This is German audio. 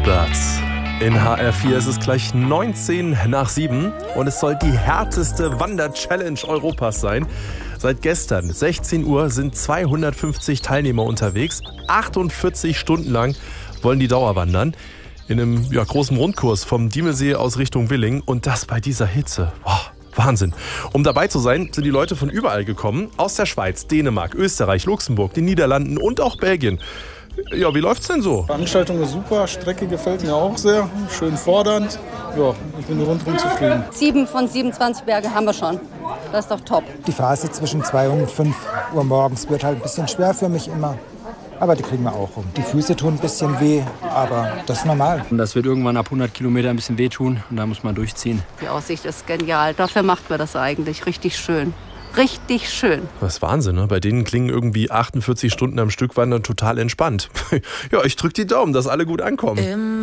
Birds. In HR4 ist es gleich 19 nach 7 und es soll die härteste Wander-Challenge Europas sein. Seit gestern, 16 Uhr, sind 250 Teilnehmer unterwegs. 48 Stunden lang wollen die Dauerwandern. In einem großen Rundkurs vom Diemelsee aus Richtung Willingen. Und das bei dieser Hitze. Boah, Wahnsinn. Um dabei zu sein, sind die Leute von überall gekommen. Aus der Schweiz, Dänemark, Österreich, Luxemburg, den Niederlanden und auch Belgien. Ja, wie läuft's denn so? Veranstaltung ist super, Strecke gefällt mir auch sehr, schön fordernd. Ja, ich bin rundherum zufrieden. 7 von 27 Berge haben wir schon. Das ist doch top. Die Phase zwischen 2 und 5 Uhr morgens wird halt ein bisschen schwer für mich immer. Aber die kriegen wir auch rum. Die Füße tun ein bisschen weh, aber das ist normal. Und das wird irgendwann ab 100 Kilometer ein bisschen wehtun und da muss man durchziehen. Die Aussicht ist genial. Dafür macht man das eigentlich richtig schön. Richtig schön. Das ist Wahnsinn, ne? Bei denen klingen irgendwie 48 Stunden am Stück Wandern total entspannt. Ja, ich drück die Daumen, dass alle gut ankommen.